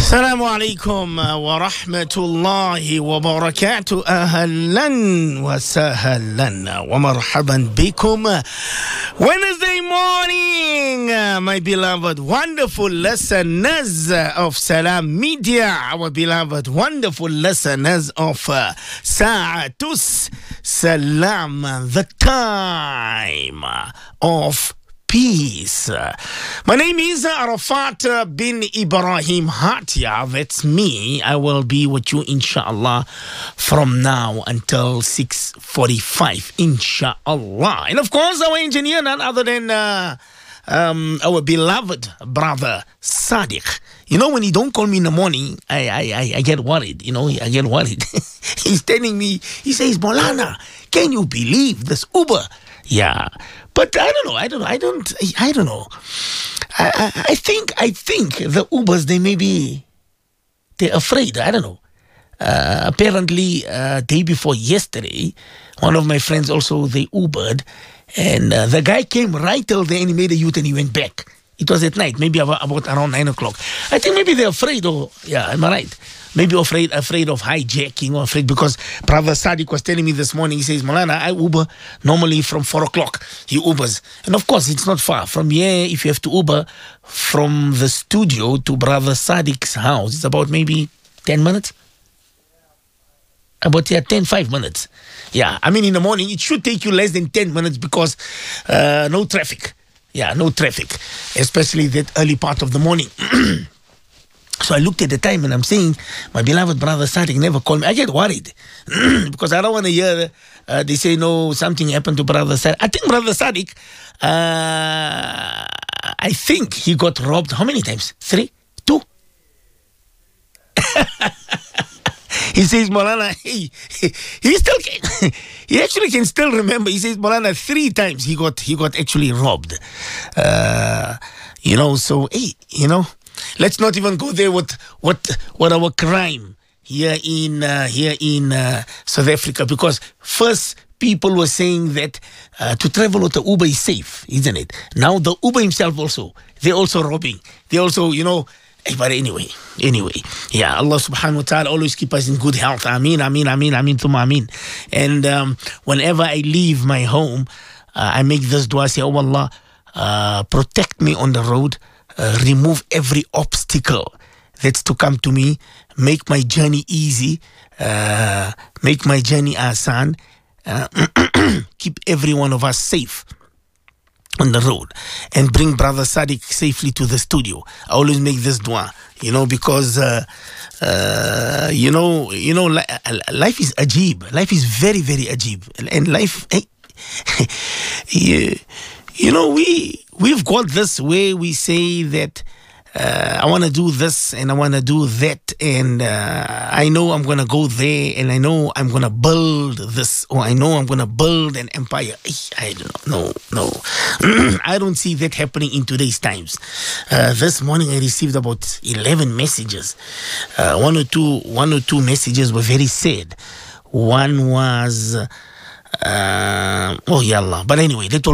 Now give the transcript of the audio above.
السلام عليكم ورحمة الله وبركاته. أهلا وسهلا ومرحبا بكم. Wednesday morning, my beloved, wonderful listeners of Salam Media, our beloved, wonderful listeners of Sa'atus Salam, the time of peace. My name is Arafat bin Ibrahim Hatia. That's me. I will be with you, inshallah, from now until 6:45, inshallah. And of course, our engineer, none other than our beloved brother Sadiq. You know, when he don't call me in the morning, I get worried. You know, I get worried. He's telling me, he says, Molana, can you believe this Uber? Yeah. But I don't know. I don't know. I think the Ubers, they're afraid. I don't know. Apparently, day before yesterday, one of my friends also, they Ubered, and the guy came right till there and he made a U-turn and he went back. It was at night, maybe about around 9 o'clock. I think maybe they're afraid, am I right? Maybe afraid of hijacking or afraid, because Brother Sadiq was telling me this morning, he says, Malana, I Uber normally from 4 o'clock. He Ubers. And of course, it's not far. From here, if you have to Uber from the studio to Brother Sadiq's house, it's about maybe 10 minutes. About 5 minutes. Yeah, I mean, in the morning, it should take you less than 10 minutes because no traffic. Yeah, no traffic, especially that early part of the morning. So I looked at the time and I'm saying, my beloved brother Sadiq never called me. I get worried because I don't want to hear they say, no, something happened to Brother Sadiq. I think Brother Sadiq, I think he got robbed. How many times? 3? 2? He says, Molana, he still can, he actually can still remember. He says, Molana, 3 times he got actually robbed. So, let's not even go there with what our crime here in South Africa, because first people were saying that to travel with the Uber is safe, isn't it? Now the Uber himself also, they're also robbing. They also, but anyway, yeah, Allah subhanahu wa ta'ala always keep us in good health. Ameen, ameen, ameen, ameen, thumma ameen. And whenever I leave my home, I make this dua, say, oh Allah, protect me on the road, remove every obstacle that's to come to me, make my journey easy, make my journey asan, keep every one of us safe on the road, and bring Brother Sadiq safely to the studio. I always make this dua, because life is ajib. Life is very, very ajib, and life, we've got this way we say that I want to do this and I want to do that, and I know I'm going to go there, and I know I'm going to build this, or I know I'm going to build an empire. I don't know. No. I don't see that happening in today's times. This morning I received about 11 messages. One or two messages were very sad. One was, but anyway,